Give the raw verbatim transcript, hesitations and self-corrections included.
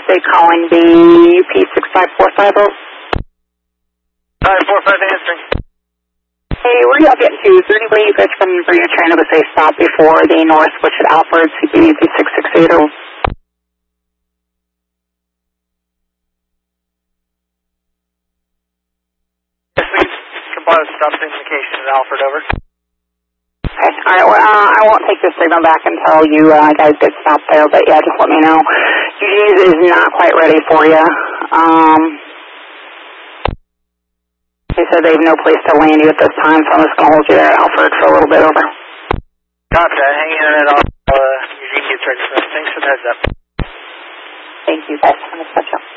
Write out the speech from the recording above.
State calling the U P six five four five zero. five four five answering. Hey, where are y'all getting to? Is there any way you guys can bring a train to a safe stop before the north switch at Alfred, C P D six six eight zero? Yes, please. Comply with stop indication at Alfred, over. Okay, alright, well, uh, I won't take this signal back until you uh, guys get stopped there, but yeah, just let me know. U G is not quite ready for you. Um, they said they have no place to land you at this time, so I'm just going to hold you there at Alfred for a little bit, over. Gotcha, hang in at all. Uh, Eugene gets ready for us. Thanks for the heads up. Thank you guys. I'm going to catch up.